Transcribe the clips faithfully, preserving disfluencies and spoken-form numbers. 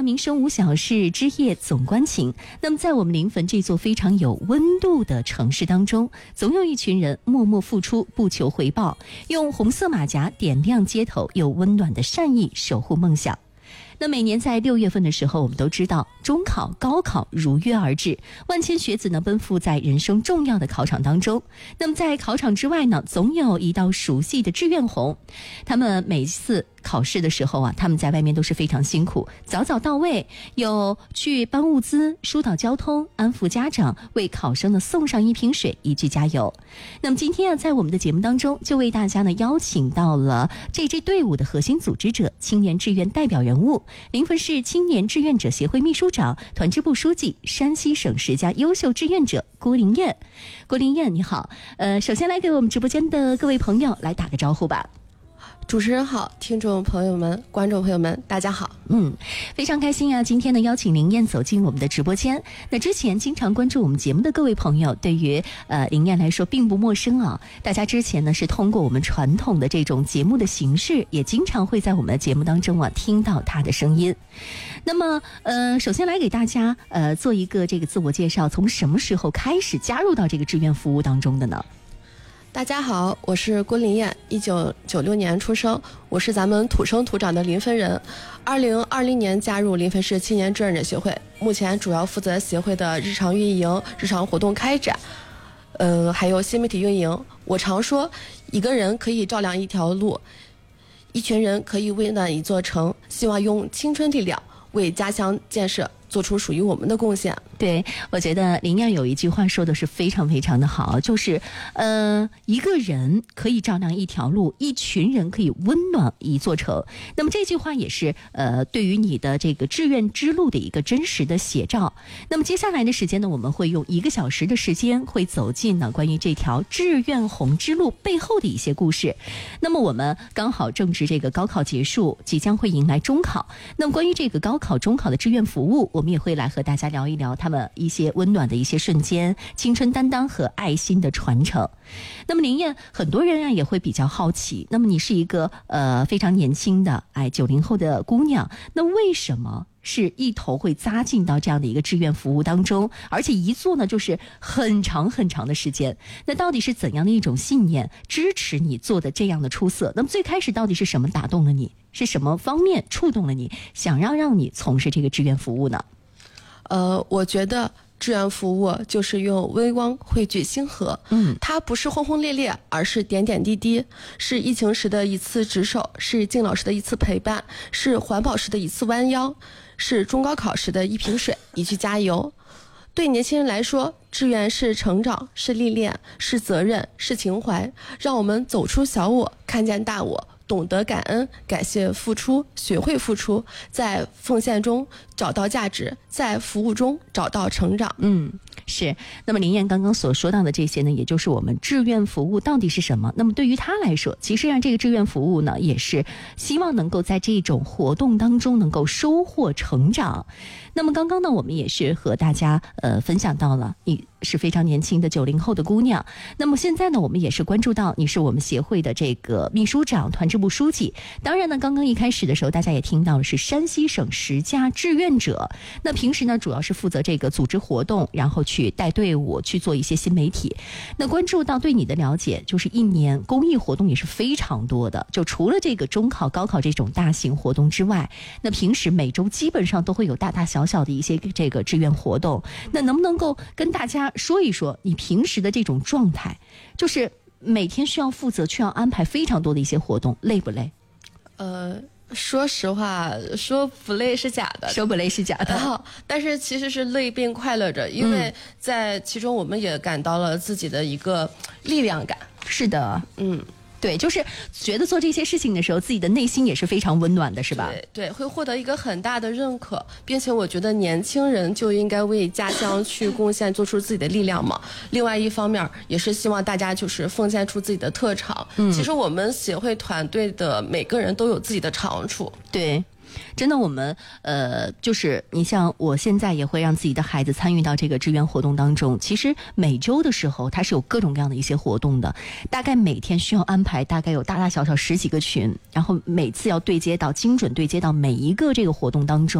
民生无小事，枝叶总关情。那么在我们临汾这座非常有温度的城市当中，总有一群人默默付出，不求回报，用红色马甲点亮街头，用温暖的善意守护梦想。那每年在六月份的时候，我们都知道中考、高考如约而至，万千学子呢奔赴在人生重要的考场当中。那么在考场之外呢，总有一道熟悉的志愿红，他们每次考试的时候啊，他们在外面都是非常辛苦，早早到位，有去搬物资、疏导交通、安抚家长，为考生呢送上一瓶水，一句加油。那么今天啊，在我们的节目当中，就为大家呢邀请到了这支队伍的核心组织者、青年志愿代表人物，临汾市青年志愿者协会秘书长、团支部书记、山西省十佳优秀志愿者郭林燕。郭林燕，你好。呃，首先来给我们直播间的各位朋友来打个招呼吧。 主持人好，听众朋友们、观众朋友们，大家好。 嗯，非常开心啊！今天呢，邀请林燕走进我们的直播间。那之前经常关注我们节目的各位朋友，对于呃林燕来说并不陌生啊。大家之前呢是通过我们传统的这种节目的形式，也经常会在我们的节目当中啊听到她的声音。那么呃，首先来给大家呃做一个这个自我介绍，从什么时候开始加入到这个志愿服务当中的呢？ 大家好，我是郭林燕，一九九六年出生，我是咱们土生土长的临汾人。二零二零年加入临汾市青年志愿者协会，目前主要负责协会的日常运营、日常活动开展，呃，还有新媒体运营。我常说，一个人可以照亮一条路，一群人可以温暖一座城。希望用青春力量为家乡建设做出属于我们的贡献。 对，我觉得林燕有一句话说的是非常非常的好，就是呃，一个人可以照亮一条路，一群人可以温暖一座城。那么这句话也是呃，对于你的这个志愿之路的一个真实的写照。那么接下来的时间呢，我们会用一个小时的时间，会走进呢关于这条志愿红之路背后的一些故事。那么我们刚好正值这个高考结束，即将会迎来中考。那么关于这个高考、中考的志愿服务，我们也会来和大家聊一聊他们一些温暖的一些瞬间、青春担当和爱心的传承。那么林燕，很多人啊也会比较好奇，那么你是一个呃非常年轻的哎九零后的姑娘，那为什么是一头会扎进到这样的一个志愿服务当中，而且一做呢就是很长很长的时间？那到底是怎样的一种信念支持你做的这样的出色？那么最开始到底是什么打动了你？是什么方面触动了你，想要让你从事这个志愿服务呢？ 呃，我觉得志愿服务就是用微光汇聚星河，嗯，它不是轰轰烈烈，而是点点滴滴，是疫情时的一次值守，是敬老时的一次陪伴，是环保时的一次弯腰，是中高考时的一瓶水，一句加油。对年轻人来说，志愿是成长，是历练，是责任，是情怀，让我们走出小我，看见大我，懂得感恩，感谢付出，学会付出，在奉献中找到价值，在服务中找到成长。 嗯，是。那么林燕刚刚所说到的这些呢，也就是我们志愿服务到底是什么？那么对于他来说，其实让这个志愿服务呢，也是希望能够在这种活动当中能够收获成长。那么刚刚呢，我们也是和大家呃分享到了你是非常年轻的九零后的姑娘。那么现在呢，我们也是关注到你是我们协会的这个秘书长、团支部书记。当然呢，刚刚一开始的时候，大家也听到的是山西省十佳志愿者。那平时呢，主要是负责这个组织活动，然后去带队伍，去做一些新媒体。那关注到对你的了解，就是一年公益活动也是非常多的。就除了这个中考、高考这种大型活动之外，那平时每周基本上都会有大大小小的一些这个志愿活动。那能不能够跟大家说一说你平时的这种状态，就是每天需要负责需要安排非常多的一些活动，累不累？ 呃说实话，说不累是假的， 说不累是假的、 哦、但是其实是累并快乐着，因为在其中我们也感到了自己的一个力量感。 是的， 嗯， 对，就是觉得做这些事情的时候，自己的内心也是非常温暖的，是吧？ 对对，会获得一个很大的认可，并且我觉得年轻人就应该为家乡去贡献，做出自己的力量嘛。另外一方面，也是希望大家就是奉献出自己的特长。嗯，其实我们协会团队的每个人都有自己的长处。 对。真的，我们呃，就是你像我现在也会让自己的孩子参与到这个志愿活动当中。其实每周的时候，它是有各种各样的一些活动的，大概每天需要安排大概有大大小小十几个群，然后每次要对接到精准对接到每一个这个活动当中，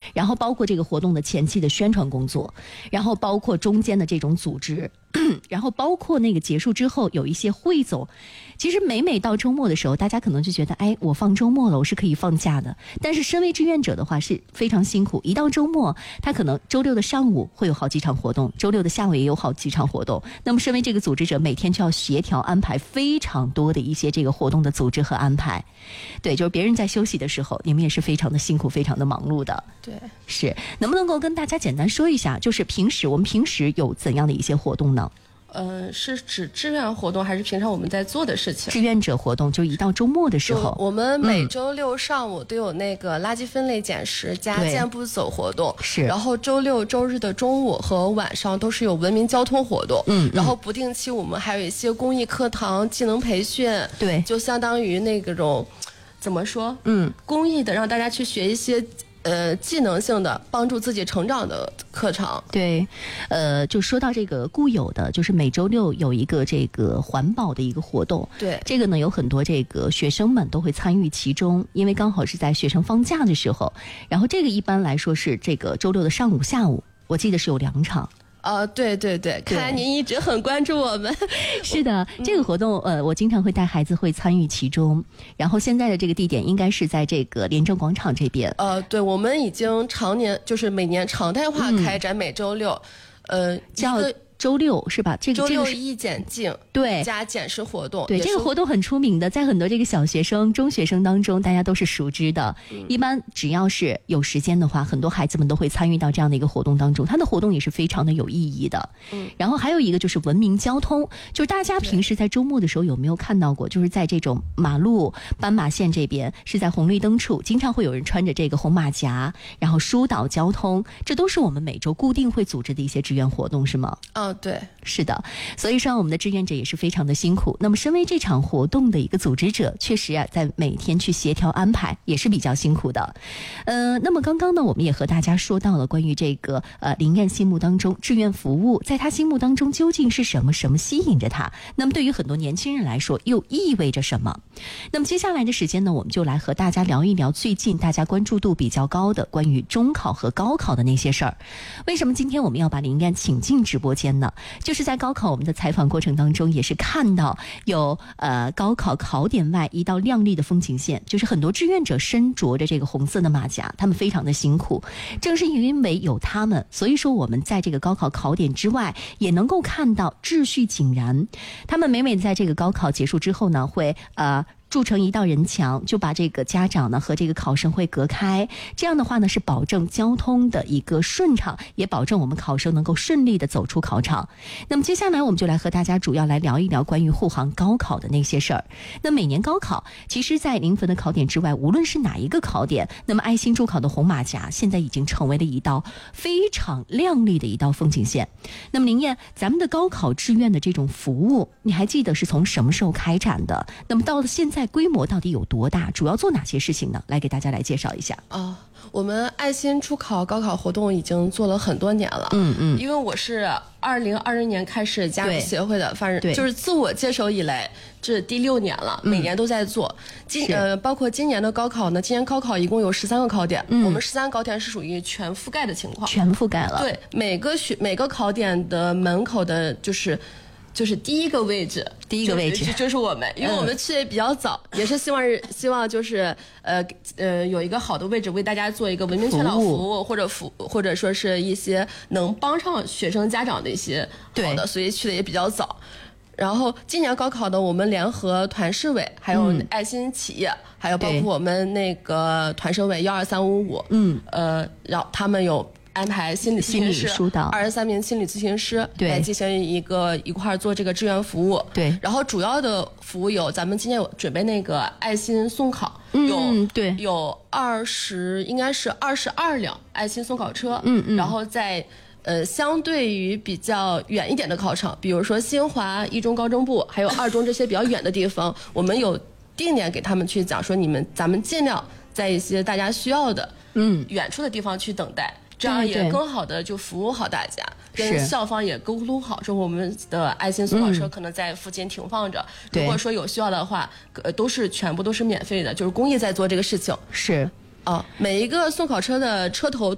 然后包括这个活动的前期的宣传工作，然后包括中间的这种组织，然后包括那个结束之后有一些汇总。其实每每到周末的时候，大家可能就觉得，哎，我放周末了，我是可以放假的。但是身为志愿者的话是非常辛苦，一到周末，他可能周六的上午会有好几场活动，周六的下午也有好几场活动。那么身为这个组织者，每天就要协调安排非常多的一些这个活动的组织和安排。对，就是别人在休息的时候，你们也是非常的辛苦，非常的忙碌的。 对， 是，能不能够跟大家简单说一下，就是平时我们平时有怎样的一些活动呢？ 呃，是指志愿活动还是平常我们在做的事情？ 志愿者活动，就一到周末的时候， 我们每周六上午都有那个垃圾分类捡拾加健步走活动， 是。 然后周六周日的中午和晚上都是有文明交通活动， 嗯， 然后不定期我们还有一些公益课堂、技能培训， 对， 就相当于那种怎么说， 嗯， 公益的，让大家去学一些。呃，技能性的帮助自己成长的课程。 对，呃，就说到这个固有的，就是每周六有一个这个环保的一个活动。 对， 这个呢有很多这个学生们都会参与其中，因为刚好是在学生放假的时候。然后这个一般来说是这个周六的上午、下午，我记得是有两场。 呃，对对对，看来您一直很关注我们。 是的，这个活动呃，我经常会带孩子会参与其中。然后现在的这个地点应该是在这个廉政广场这边。 呃，对，我们已经常年就是每年常态化开展，每周六， 嗯、呃，叫。周六是吧？这个周六一检净对加检视活动， 对这个活动很出名的，在很多这个小学生、中学生当中，大家都是熟知的。嗯、一般只要是有时间的话，很多孩子们都会参与到这样的一个活动当中。它的活动也是非常的有意义的。嗯，然后还有一个就是文明交通，就是大家平时在周末的时候有没有看到过？就是在这种马路、斑马线这边，是在红绿灯处，经常会有人穿着这个红马甲，然后疏导交通。这都是我们每周固定会组织的一些志愿活动，是吗？ 嗯。对， 是的，所以说我们的志愿者也是非常的辛苦。那么身为这场活动的一个组织者，确实啊，在每天去协调安排也是比较辛苦的。呃，那么刚刚呢，我们也和大家说到了关于这个呃林燕心目当中志愿服务，在他心目当中究竟是什么，什么吸引着他？那么对于很多年轻人来说，又意味着什么？那么接下来的时间呢，我们就来和大家聊一聊最近大家关注度比较高的关于中考和高考的那些事儿。为什么今天我们要把林燕请进直播间呢？就是在高考我们的采访过程当中，也是看到有呃高考考点外一道亮丽的风景线，就是很多志愿者身着着这个红色的马甲，他们非常的辛苦。正是因为有他们，所以说我们在这个高考考点之外，也能够看到秩序井然。他们每每在这个高考结束之后呢，会呃。筑成一道人墙，就把这个家长呢和这个考生会隔开。这样的话呢，是保证交通的一个顺畅，也保证我们考生能够顺利的走出考场。那么接下来我们就来和大家主要来聊一聊关于护航高考的那些事儿。那每年高考，其实在临汾的考点之外，无论是哪一个考点，那么爱心助考的红马甲现在已经成为了一道非常亮丽的一道风景线。那么林燕，咱们的高考志愿的这种服务，你还记得是从什么时候开展的？那么到了现在，规模到底有多大？主要做哪些事情呢？来给大家来介绍一下。 哦，我们爱心助考高考活动已经做了很多年了。 嗯嗯， 因为我是二零二零年开始加入协会的，反正就是自我接手以来，这第六年了，每年都在做。今呃，包括今年的高考呢，今年高考一共有十三个考点，嗯、我们十三个考点是属于全覆盖的情况， 全覆盖了。 对，每个学每个考点的门口的就是。就是第一个位置， 第一个位置就就是我们，因为我们去的比较早，嗯、也是希望是希望就是呃呃有一个好的位置为大家做一个文明劝导服务，或者服或者说是一些能帮上学生家长的一些好的，所以去的也比较早。然后今年高考呢，我们联合团市委，还有爱心企业，嗯、还有包括我们那个团省委幺二三五五，嗯，呃，让他们有。安排心理咨询师，二十三名心理咨询师来进行一个一块做这个志愿服务。 对， 然后主要的服务有，咱们今天有准备那个爱心送考， 嗯、 有对有二十，应该是二十二辆爱心送考车。 嗯嗯， 然后在呃相对于比较远一点的考场，比如说新华一中高中部，还有二中这些比较远的地方，我们有定点给他们去讲说，你们咱们尽量在一些大家需要的嗯远处的地方去等待。这样也更好的就服务好大家，跟校方也沟通好，说我们的爱心送考车可能在附近停放着，嗯、如果说有需要的话，呃，都是全部都是免费的，就是公益在做这个事情。 是， 哦，每一个送考车的车头